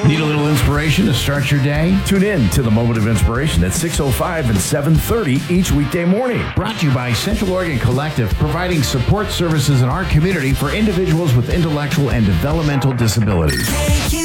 Need a little inspiration to start your day? Tune in to the Moment of Inspiration at 6:05 and 7:30 each weekday morning. Brought to you by Central Oregon Collective, providing support services in our community for individuals with intellectual and developmental disabilities.